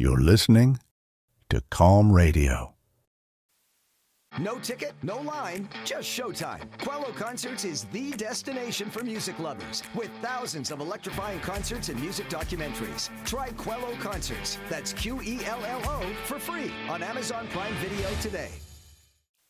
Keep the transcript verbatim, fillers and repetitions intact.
You're listening to Calm Radio. No ticket, no line, just showtime. Quello Concerts is the destination for music lovers with thousands of electrifying concerts and music documentaries. Try Quello Concerts, that's Q E L L O, for free on Amazon Prime Video today.